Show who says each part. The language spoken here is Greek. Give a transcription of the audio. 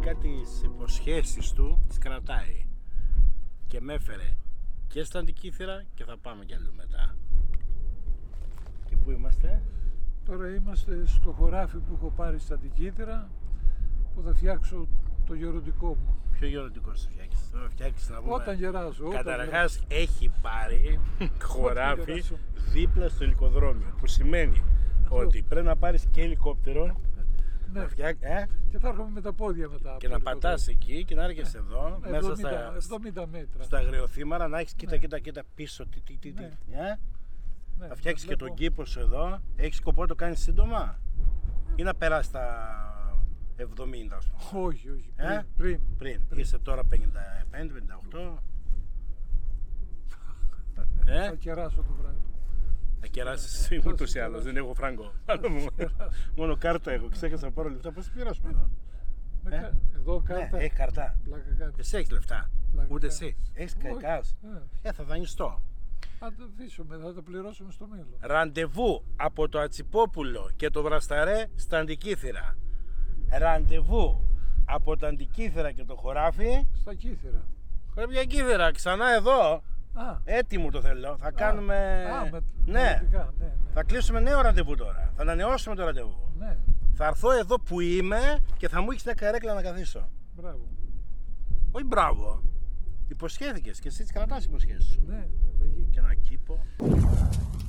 Speaker 1: Γενικά τις υποσχέσεις του τις κρατάει. Και με έφερε και στα Αντικήθυρα και θα πάμε κι αλλού μετά. Και πού είμαστε?
Speaker 2: Τώρα είμαστε στο χωράφι που έχω πάρει στα Αντικήθυρα, που θα φτιάξω το γεροντικό μου.
Speaker 1: Ποιο γεροντικό θα φτιάξεις? Θα φτιάξεις να πούμε.
Speaker 2: Όταν γεράσω.
Speaker 1: Καταρχάς έχει πάρει χωράφι δίπλα στο ελικοδρόμιο, που σημαίνει ότι πρέπει να πάρεις και ελικόπτερο.
Speaker 2: Ναι. Και θα έρχομαι με τα πόδια μετά.
Speaker 1: Και να πατάς εκεί και να έρχεσαι εδώ, μέσα
Speaker 2: 70 μέτρα.
Speaker 1: Στα αγριοθύμαρα, να έχεις κοίτα πίσω.
Speaker 2: Ναι,
Speaker 1: θα φτιάξεις και τον κήπο σου εδώ. Έχεις σκοπό να το κάνεις σύντομα ή να περάσει τα 70, ας πούμε?
Speaker 2: Όχι, πριν.
Speaker 1: Είσαι τώρα 55-58.
Speaker 2: Θα κεράσω το βράδυ.
Speaker 1: Θα κεράσεις ούτως ή άλλως, δεν έχω φράγκο. Μόνο κάρτα έχω, ξέχασα να πάρω λεφτά. Πώς θα πληρώσουμε εδώ?
Speaker 2: Εδώ κάρτα.
Speaker 1: Έχει καρτά. Εσύ έχεις λεφτά? Ούτε εσύ? Έχεις κάρτας? Θα δανειστώ.
Speaker 2: Θα το αφήσουμε, θα το πληρώσουμε στο μέλλον.
Speaker 1: Ραντεβού από το Ατσιπόπουλο και το Βρασταρέ στα Αντικήθυρα. Ραντεβού από τα Αντικήθυρα και το χωράφι
Speaker 2: στα Κύθυρα.
Speaker 1: Ποια Κύθυρα? Ξανά εδώ. Έτοιμο το θέλω. Θα κάνουμε. Ναι. Θα κλείσουμε νέο ραντεβού τώρα. Θα ανανεώσουμε το ραντεβού.
Speaker 2: Ναι.
Speaker 1: Θα έρθω εδώ που είμαι και θα μου έχεις μια καρέκλα να καθίσω.
Speaker 2: Μπράβο.
Speaker 1: Όχι μπράβο. Υποσχέθηκες και εσύ τις κρατάς υποσχέσεις σου.
Speaker 2: Ναι,
Speaker 1: και ένα κήπο.